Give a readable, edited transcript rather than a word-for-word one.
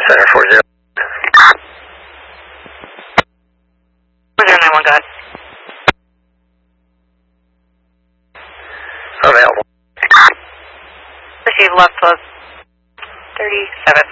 Center 40. 4091, go ahead. Available. Receive left close. 37.